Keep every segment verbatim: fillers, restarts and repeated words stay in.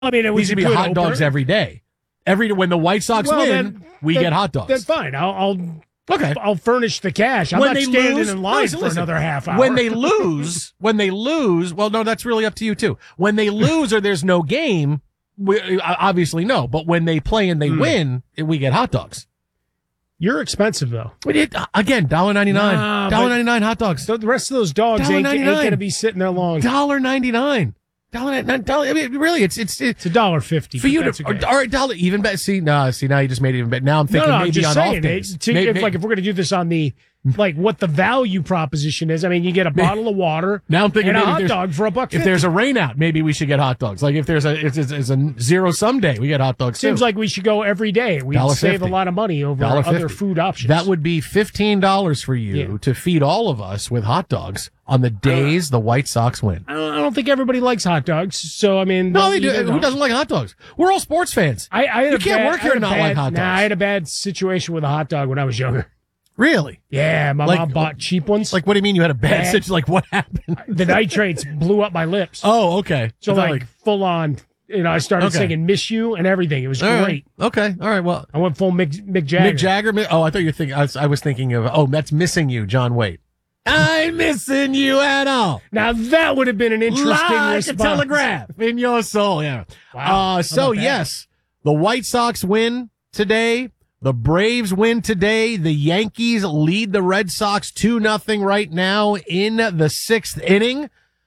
I mean, it was These would be good hot opener. dogs every day. Every when the White Sox Well, win, then, we then, get hot dogs. That's fine. I'll, I'll okay. I'll furnish the cash. I'm when not they standing lose, in line listen, for listen. another half hour. When they lose, when they lose, well, no, that's really up to you too. When they lose or there's no game, we, obviously no. But when they play and they Mm. win, we get hot dogs. You're expensive though. But it, again, one dollar ninety-nine. Nah, one dollar ninety-nine hot dogs. So the rest of those dogs ain't, ain't going to be sitting there long. one dollar ninety-nine. Dollar, dollar, I mean, really, it's it's It's a dollar fifty for you to, okay. all right, dollar even better. See, no, see, now you just made it even better. Now I'm No, thinking no, I'm maybe just on saying, off days. it- to- May- if, may- like if we're going to do this on the like what the value proposition is. I mean, you get a bottle of water Now I'm thinking and a maybe hot there's- dog for a buck. if there's a rain out, maybe we should get hot dogs. Like if there's a if it's, it's a zero sum day, we get hot dogs. Seems too. like we should go every day. We one save a fifty. lot of money over one other fifty. food options. That would be fifteen dollars for you Yeah. to feed all of us with hot dogs on the days the White Sox win. I don't, I don't think everybody likes hot dogs. So I mean, No, they'll they do. eat it Who up. doesn't like hot dogs? We're all sports fans. I, I had You a can't bad, work I here had and a not bad, like hot Nah, dogs. I had a bad situation with a hot dog when I was younger. Really? Yeah, my Like- mom bought cheap ones. Like, what do you mean you had a bad Bad. situation? Like, what happened? The nitrates blew up my lips. Oh, okay. so I thought, like, full on, you know, I started Okay. singing "Miss You" and everything. It was all right. great. Okay. All right. Well, I went full Mick, Mick Jagger. Mick Jagger. Mi- Oh, I thought you were thinking. I was, I was thinking of. Oh, that's missing you, John Waite. I'm missing you at all. Now that would have been an interesting Like response. a telegraph in your soul. Yeah. Wow. Uh, How so about that? yes, the White Sox win today. The Braves win today. The Yankees lead the Red Sox two nothing right now in the sixth inning.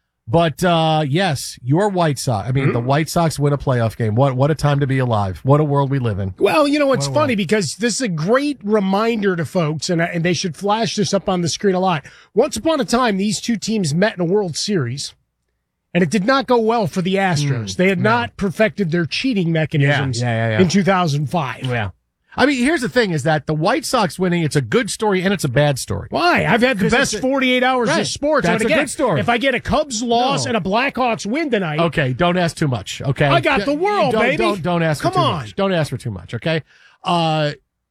But uh yes, your White Sox. I mean, the White Sox win a playoff game. What what a time to be alive. What a world we live in. Well, you know, it's What a funny because this is a great reminder to folks, and, and they should flash this up on the screen a lot. Once upon a time, these two teams met in a World Series, and it did not go well for the Astros. they had not perfected their cheating mechanisms Yeah, yeah, yeah, yeah. in two thousand five. Yeah. I mean, here's the thing is that the White Sox winning, it's a good story and it's a bad story. Why? I've had the 'Cause best it's a- forty-eight hours Right. of sports. That's And a again, good story. If I get a Cubs loss No. and a Blackhawks win tonight, Okay, don't ask too much. Okay, I got the world, don't, baby. Don't don't ask Come for too on. much. Don't ask for too much. Okay, uh,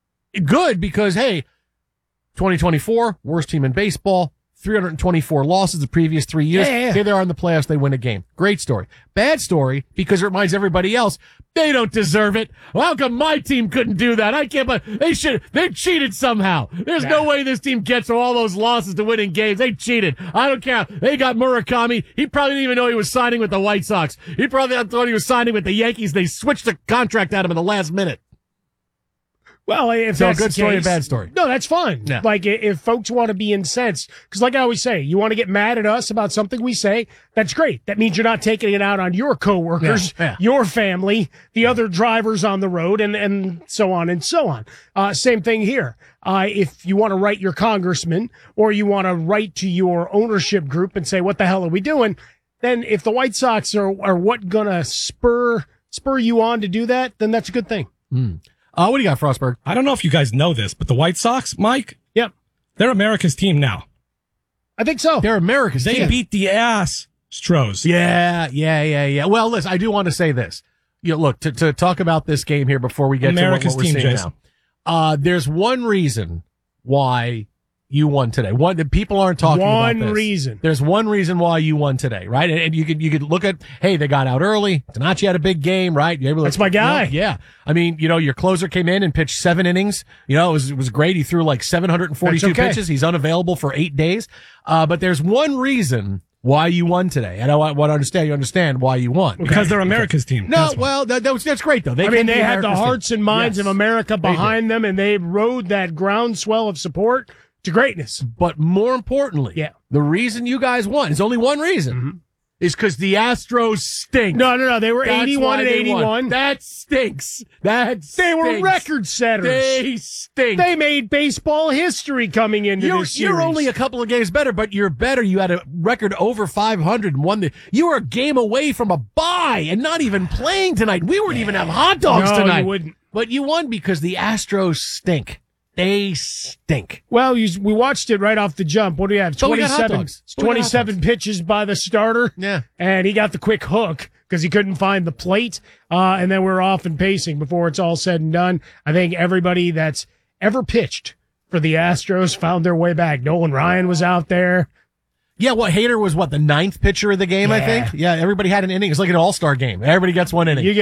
good because hey, twenty twenty-four worst team in baseball, three hundred twenty-four losses the previous three years. Yeah, yeah, yeah. Here they are in the playoffs. They win a game. Great story. Bad story because it reminds everybody else they don't deserve it. Well, how come my team couldn't do that? I can't. But they should. They cheated somehow. There's no Nah. way this team gets from all those losses to winning games. They cheated. I don't care. They got Murakami. He probably didn't even know he was signing with the White Sox. He probably thought he was signing with the Yankees. They switched the contract at him in the last minute. Well, if So a that's good the story, a case- bad story. No, that's fine. Yeah. Like i- if folks want to be incensed, because like I always say, you want to get mad at us about something we say. That's great. That means you're not taking it out on your coworkers, Yeah, yeah. your family, the other drivers on the road, and and so on and so on. Uh, same thing here. Uh, if you want to write your congressman or you want to write to your ownership group and say, "What the hell are we doing?" Then if the White Sox are are what gonna spur spur you on to do that, then that's a good thing. Uh, what do you got, Frostberg? I don't know if you guys know this, but the White Sox, Mike, Yep, they're America's team now. I think so. They're America's They team. beat the ass Stros. Yeah, yeah, yeah, yeah. Well, listen, I do want to say this. You know, look, to, to talk about this game here before we get America's to what, what we're team, seeing Jason. now. Uh, there's one reason why you won today. One that people aren't talking One about this. reason. There's one reason why you won today, right? And, and you could you could look at, hey, they got out early. Donachi had a big game, right? You're able to- That's my guy. you know, yeah. I mean, you know, your closer came in and pitched seven innings. You know, it was it was great. He threw like seven hundred forty-two That's okay. pitches. He's unavailable for eight days. Uh, but there's one reason why you won today. And I want to understand. You understand why you won. Because they're America's team. No, That's why. well, that, that was that's great though. They I can mean, be they had the America's team. hearts and minds Yes. of America did. behind them, and they rode that groundswell of support to greatness. But more importantly, Yeah. the reason you guys won is only one reason. Is because the Astros stink. No, no, no. They were That's eighty-one why and they eighty-one. won. That stinks. That They were stinks. record setters. They, They stink. made baseball history coming into You're, this series. you're only a couple of games better, but you're better. You had a record over five hundred and won the. You were a game away from a bye and not even playing tonight. We wouldn't even have hot dogs No, tonight. you wouldn't. But you won because the Astros stink. They stink. Well, you, we watched it right off the jump. What do we have? But we got hot twenty-seven, dogs. But we got hot twenty-seven pitches by the starter. Yeah. And he got the quick hook because he couldn't find the plate. Uh, and then we're off and pacing before it's all said and done. I think everybody that's ever pitched for the Astros found their way back. Nolan Ryan was out there. Yeah, what Hader was what the ninth pitcher of the game, I Yeah. think. Yeah, everybody had an inning. It's like an all-star game. Everybody gets one inning. You